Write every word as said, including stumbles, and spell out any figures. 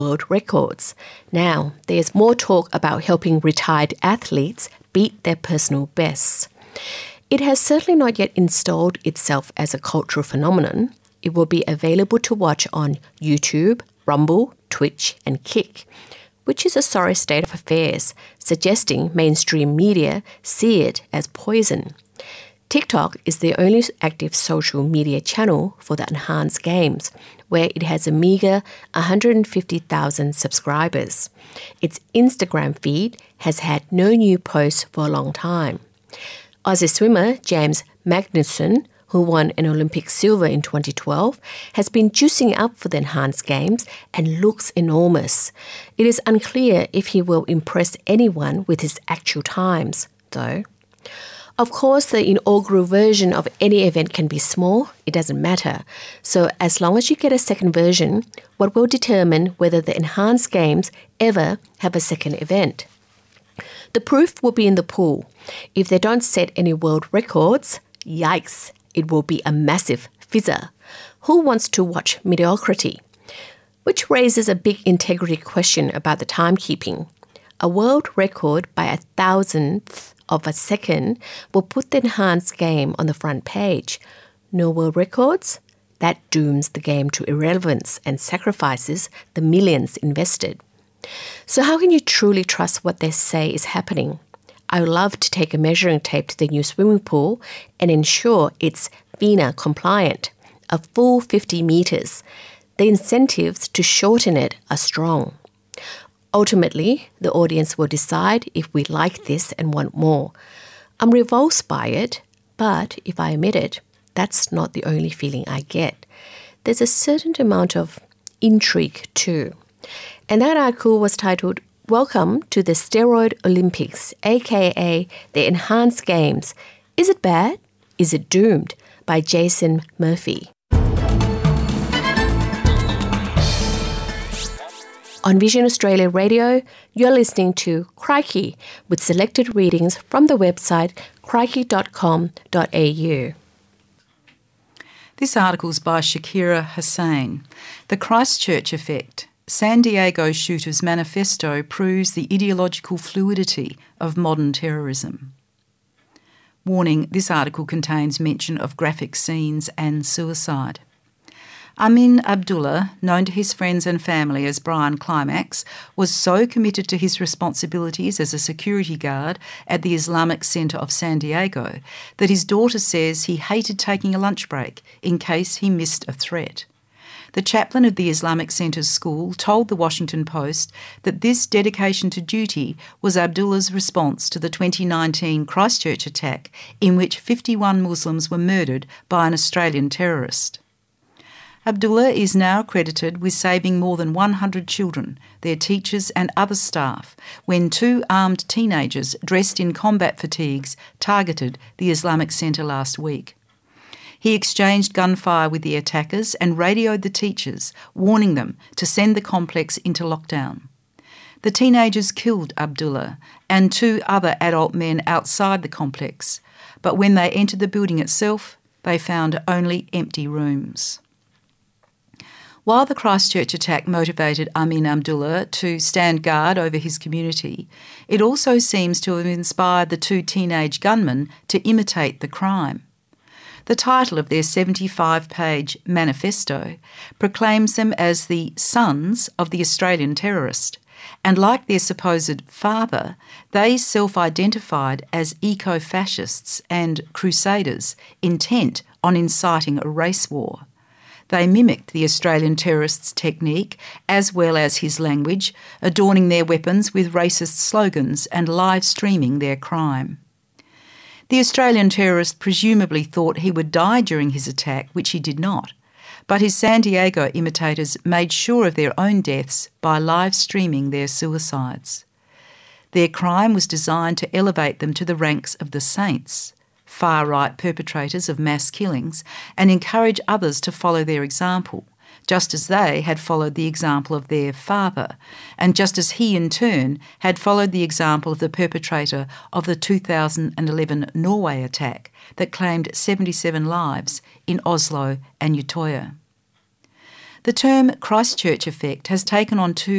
world records. Now, there's more talk about helping retired athletes beat their personal bests. It has certainly not yet installed itself as a cultural phenomenon. It will be available to watch on YouTube, Rumble, Twitch, and Kick, which is a sorry state of affairs, suggesting mainstream media see it as poison. TikTok is the only active social media channel for the Enhanced Games, where it has a meager one hundred fifty thousand subscribers. Its Instagram feed has had no new posts for a long time. Aussie swimmer James Magnussen, who won an Olympic silver in twenty twelve, has been juicing up for the Enhanced Games and looks enormous. It is unclear if he will impress anyone with his actual times, though. Of course, the inaugural version of any event can be small, it doesn't matter. So as long as you get a second version, what will determine whether the Enhanced Games ever have a second event? The proof will be in the pool. If they don't set any world records, yikes, it will be a massive fizzer. Who wants to watch mediocrity? Which raises a big integrity question about the timekeeping. A world record by a thousandth of a second will put the Enhanced Game on the front page. No world records? That dooms the game to irrelevance and sacrifices the millions invested. So how can you truly trust what they say is happening? I would love to take a measuring tape to the new swimming pool and ensure it's FINA compliant, a full fifty metres. The incentives to shorten it are strong. Ultimately, the audience will decide if we like this and want more. I'm repulsed by it, but if I admit it, that's not the only feeling I get. There's a certain amount of intrigue too. And that article was titled, Welcome to the Steroid Olympics, aka the Enhanced Games. Is it bad? Is it doomed? By Jason Murphy. On Vision Australia Radio, you're listening to Crikey with selected readings from the website crikey dot com dot a u. This article's by Shakira Hussain. The Christchurch Effect. San Diego Shooters Manifesto proves the ideological fluidity of modern terrorism. Warning, this article contains mention of graphic scenes and suicide. Amin Abdullah, known to his friends and family as Brian Climax, was so committed to his responsibilities as a security guard at the Islamic Center of San Diego that his daughter says he hated taking a lunch break in case he missed a threat. The chaplain of the Islamic Center's school told the Washington Post that this dedication to duty was Abdullah's response to the twenty nineteen Christchurch attack in which fifty-one Muslims were murdered by an Australian terrorist. Abdullah is now credited with saving more than one hundred children, their teachers and other staff when two armed teenagers dressed in combat fatigues targeted the Islamic Centre last week. He exchanged gunfire with the attackers and radioed the teachers, warning them to send the complex into lockdown. The teenagers killed Abdullah and two other adult men outside the complex, but when they entered the building itself, they found only empty rooms. While the Christchurch attack motivated Amin Abdullah to stand guard over his community, it also seems to have inspired the two teenage gunmen to imitate the crime. The title of their seventy-five page manifesto proclaims them as the sons of the Australian terrorist, and like their supposed father, they self-identified as eco-fascists and crusaders intent on inciting a race war. They mimicked the Australian terrorist's technique as well as his language, adorning their weapons with racist slogans and live streaming their crime. The Australian terrorist presumably thought he would die during his attack, which he did not, but his San Diego imitators made sure of their own deaths by live streaming their suicides. Their crime was designed to elevate them to the ranks of the saints, far-right perpetrators of mass killings, and encourage others to follow their example, just as they had followed the example of their father, and just as he in turn had followed the example of the perpetrator of the two thousand eleven Norway attack that claimed seventy-seven lives in Oslo and Utøya. The term Christchurch effect has taken on two